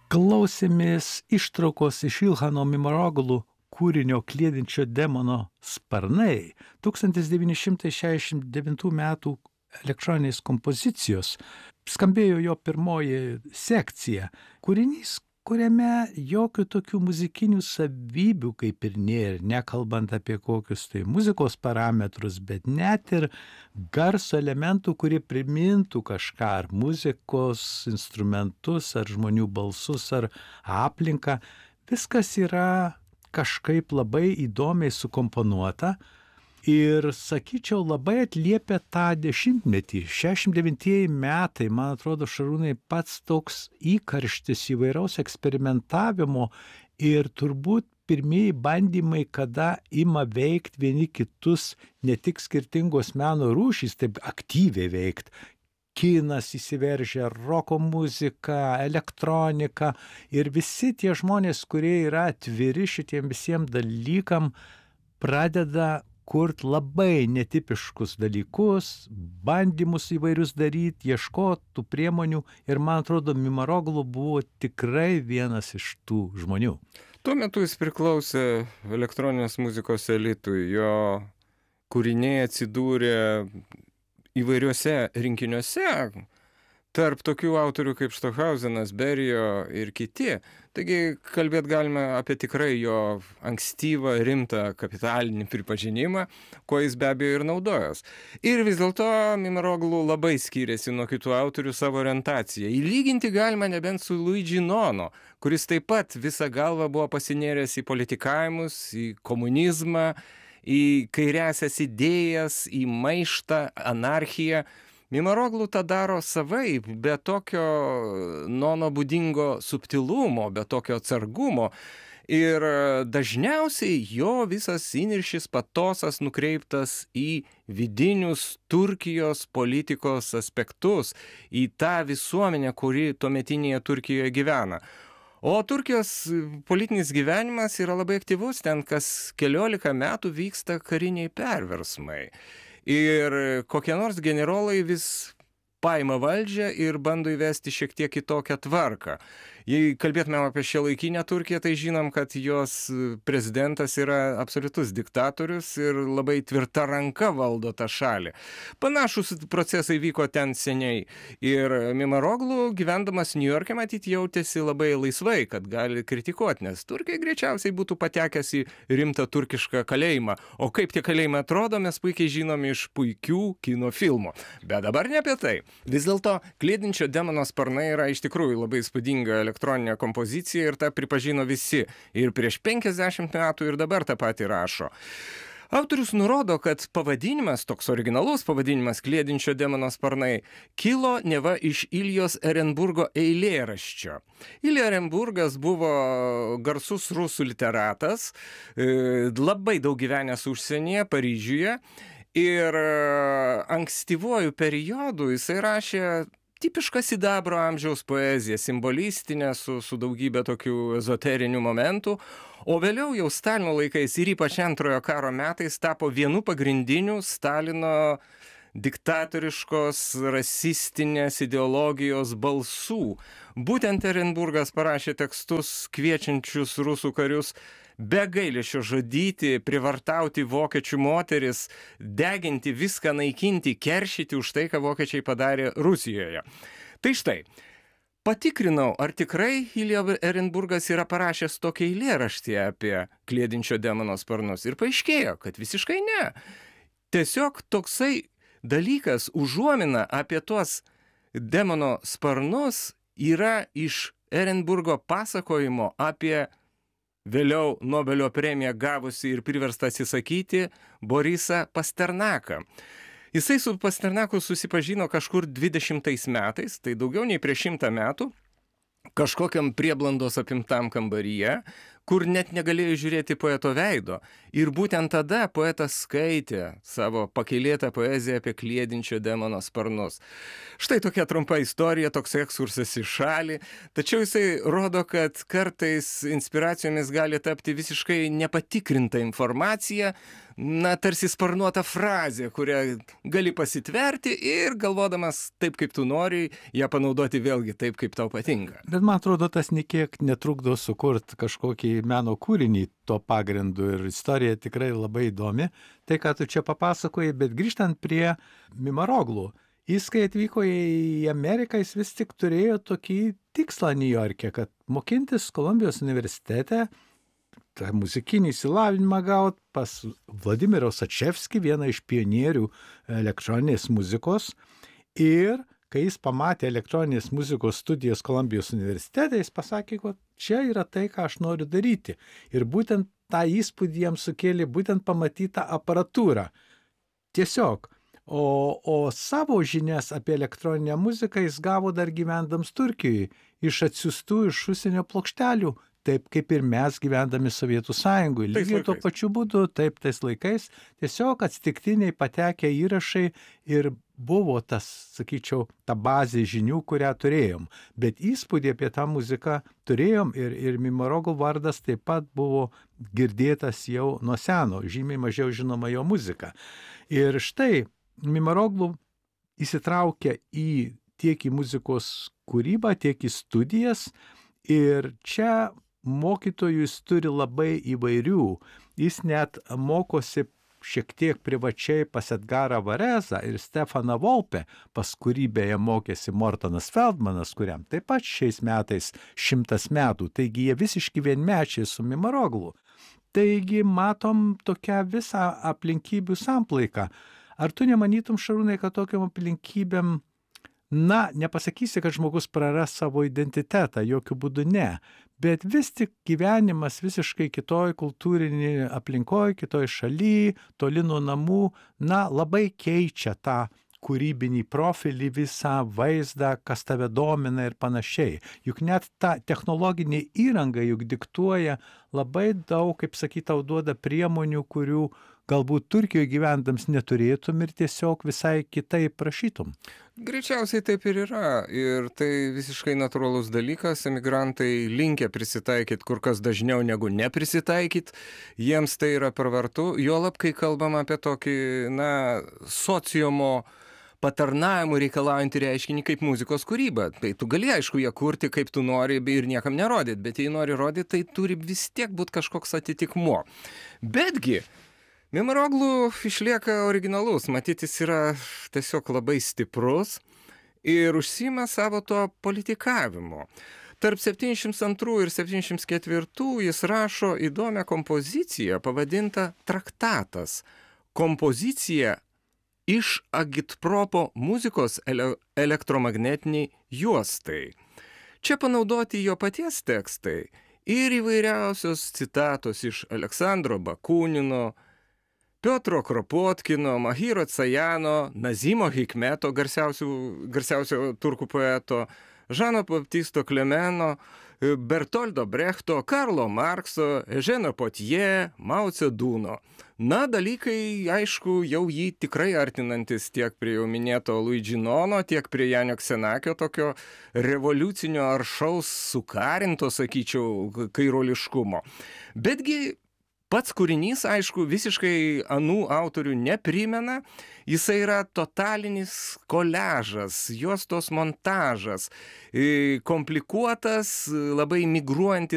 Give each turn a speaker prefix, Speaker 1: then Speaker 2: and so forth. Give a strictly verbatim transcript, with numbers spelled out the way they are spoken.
Speaker 1: Klausėmės ištraukos iš Ilhano Mimaroglu kūrinio Kliedinčio demono sparnai tūkstantis devyni šimtai šešiasdešimt devintų metų elektroninės kompozicijos. Skambėjo jo pirmoji sekcija. Kūrinys, kuriame jokių tokių muzikinių savybių kaip ir nėra, nekalbant apie kokius tai muzikos parametrus, bet net ir garso elementų, kurie primintų kažką, ar muzikos instrumentus, ar žmonių balsus, ar aplinką. Viskas yra kažkaip labai įdomiai sukomponuota ir, sakyčiau, labai atliepia tą dešimtmetį. šešiasdešimt devintieji metai, man atrodo, Šarūnai, pats toks įkarštis įvairaus eksperimentavimo ir turbūt pirmieji bandymai, kada ima veikti vieni kitus ne tik skirtingos meno rūšys, taip aktyviai veikti. Kinas įsiveržia, roko muzika, elektronika ir visi tie žmonės, kurie yra atviri šitiem visiems dalykam, pradeda kurt labai netipiškus dalykus, bandymus įvairius daryti, ieškoti tų priemonių ir, man atrodo, Mimaroglu buvo tikrai vienas iš tų žmonių.
Speaker 2: Tuo metu jis priklausė elektroninės muzikos elitui, jo kūriniai atsidūrė įvairiuose rinkiniuose, tarp tokių autorių kaip Stockhausenas, Berio ir kiti. Taigi kalbėt galime apie tikrai jo ankstyvą, rimtą kapitalinį pripažinimą, ko jis be abejo ir naudojos. Ir vis dėlto Mimaroglu labai skyrėsi nuo kitų autorių savo orientaciją. Įlyginti galima nebent su Luigi Nono, kuris taip pat visą galvą buvo pasinėręs į politikavimus, į komunizmą, į kairiąsias idėjas, į maištą, anarchiją. Mimaroglu tą daro savaip, be tokio Nono būdingo subtilumo, be tokio atsargumo. Ir dažniausiai jo visas įniršis patosas nukreiptas į vidinius Turkijos politikos aspektus, į tą visuomenę, kuri tuometinėje Turkijoje gyvena. O Turkijos politinis gyvenimas yra labai aktyvus, ten kas keliolika metų vyksta kariniai perversmai. Ir kokie nors generolai vis paima valdžią ir bando įvesti šiek tiek kitokią tvarką. Jei kalbėtume apie šiuolaikinę Turkiją, tai žinom, kad jos prezidentas yra absoliutus diktatorius ir labai tvirta ranka valdo tą šalį. Panašus procesai vyko ten seniai. Ir Mimaroglu, gyvendamas Niujorke, matyt, jautėsi labai laisvai, kad gali kritikuoti, nes Turkija greičiausiai būtų patekęs į rimtą turkišką kalėjimą. O kaip tie kalėjimai atrodo, mes puikiai žinome iš puikių kino filmų. Bet dabar ne apie tai. Vis dėlto Kliedinčio demono sparnai yra iš tikrųjų labai įspūdinga elektroninė kompozicija ir tą pripažino visi. Ir prieš penkiasdešimt metų ir dabar tą patį rašo. Autorius nurodo, kad pavadinimas, toks originalus pavadinimas Kliedinčio demono sparnai, kilo neva iš Iljos Erenburgo eilėraščio. Ilja Erenburgas buvo garsus rusų literatas, labai daug gyvenęs užsienyje, Paryžiuje. Ir ankstyvuoju periodu jisai rašė tipišką sidabro amžiaus poeziją, simbolistinę, su, su daugybė tokių ezoterinių momentų, o vėliau jau Stalino laikais ir ypač antrojo karo metais tapo vienu pagrindinių Stalino diktatoriškos, rasistinės ideologijos balsų. Būtent Erenburgas parašė tekstus kviečiančius rusų karius be gailesčio žudyti, privartauti vokiečių moteris, deginti viską, naikinti, keršyti už tai, ką vokiečiai padarė Rusijoje. Tai štai, patikrinau, ar tikrai Ilja Erenburgas yra parašęs tokį eilėraštį apie Kliedinčio demono sparnus ir paaiškėjo, kad visiškai ne. Tiesiog toksai dalykas, užuomina apie tuos demono sparnus yra iš Erenburgo pasakojimo apie vėliau Nobelio premiją gavusi ir priverstą atsisakyti Borisą Pasternaką. Jisai su Pasternaku susipažino kažkur dvidešimtais metais, tai daugiau nei prieš šimtą metų, kažkokiam prieblandos apimtam kambaryje, kur net negalėjo žiūrėti poeto veido. Ir būtent tada poetas skaitė savo pakylėtą poeziją apie kliedinčio demono sparnus. Štai tokia trumpa istorija, toks ekskursas į šalį, tačiau jisai rodo, kad kartais inspiracijomis gali tapti visiškai nepatikrinta informacija, na, tarsi sparnuota frazė, kurią gali pasitverti ir galvodamas taip, kaip tu nori, ją panaudoti vėlgi taip, kaip tau patinka.
Speaker 1: Bet man atrodo, tas niekiek netrukdo sukurti kažkokį meno kūrinį to pagrindu ir istorija tikrai labai įdomi. Tai, ką tu čia papasakojai, bet grįžtant prie Mimaroglų, jis, kai atvyko į Ameriką, jis vis tik turėjo tokį tikslą Niujorke, kad mokintis Kolumbijos universitete, tą muzikinį įsilavinimą gauti pas Vladimirą Sačevskį, vieną iš pionierių elektroninės muzikos. Ir kai jis pamatė elektroninės muzikos studijas Kolumbijos universitete, jis pasakė, kad čia yra tai, ką aš noriu daryti. Ir būtent tą įspūdį jam sukėlė būtent pamatytą aparatūrą. Tiesiog. O, o savo žinias apie elektroninę muziką jis gavo dar gyvendams Turkijoje, iš atsiųstų iš užsienio plokštelių, taip kaip ir mes gyvendami Sovietų Sąjungoje. Lygiai tuo pačiu būdu, taip tais laikais, tiesiog atsitiktiniai patekę įrašai ir buvo tas, sakyčiau, ta bazė žinių, kurią turėjom. Bet įspūdį apie tą muziką turėjom ir, ir Mimarogl vardas taip pat buvo girdėtas jau nuo seno, žymiai mažiau žinoma jo muzika. Ir štai Mimarogl įsitraukia į tiek į muzikos kūrybą, tiek į studijas ir čia mokytojų jis turi labai įvairių. Jis net mokosi šiek tiek privačiai pas Edgarą Varezą ir Stefaną Volpę, pas kurį beje mokėsi Mortonas Feldmanas, kuriam taip pat šiais metais šimtas metų. Taigi jie visiškai vienmečiai su Mimaroglu. Taigi matom tokią visą aplinkybių samplaiką. Ar tu nemanytum, Šarūnai, kad tokiam aplinkybėm, na, nepasakysi, kad žmogus praras savo identitetą, jokių būdų ne, bet vis tik gyvenimas visiškai kitoj kultūrinėje aplinkoje, kitoj šalyje, toli nuo namų, na, labai keičia tą kūrybinį profilį, visą vaizdą, kas tave domina ir panašiai. Juk net ta technologinė įranga juk diktuoja labai daug, kaip sakyt, tau duoda priemonių, kurių galbūt Turkijoje gyvendams neturėtum ir tiesiog visai kitaip prašytum.
Speaker 2: Greičiausiai taip ir yra. Ir tai visiškai natūralus dalykas. Emigrantai linkę prisitaikyti kur kas dažniau negu neprisitaikyti. Jiems tai yra pravartu. Juolab, kai kalbam apie tokį, na, sociumo patarnavimų reikalaujantį reiškinį kaip muzikos kūryba. Tai tu gali, aišku, ją kurti kaip tu nori ir niekam nerodyti, bet jei nori rodyti, tai turi vis tiek būti kažkoks atitikmuo. Betgi Mimarogl išlieka originalus, matyt, jis yra tiesiog labai stiprus ir užsiima savo to politikavimu. Tarp septyniasdešimt antrų ir septyniasdešimt ketvirtų jis rašo įdomią kompoziciją pavadintą Traktatas. Kompozicija iš agitpropo muzikos ele elektromagnetiniai juostai. Čia panaudoti jo paties tekstai ir įvairiausios citatos iš Aleksandro Bakunino, Piotro Kropotkino, Mahiro Cajano, Nazimo Hikmeto, garsiausio turkų poeto, Žano Baptisto Klemeno, Bertoldo Brechto, Karlo Markso, Eženo Potje, Mao Cedūno. Na, dalykai, aišku, jau jį tikrai artinantis tiek prie jau minėto Luigi Nono, tiek prie Janio Ksenakio, tokio revoliucinio aršaus sukarinto, sakyčiau, kairoliškumo. Betgi pats kūrinys, aišku, visiškai anų autorių neprimena, jisai yra totalinis koliažas, juostos montažas, komplikuotas, labai migruojantis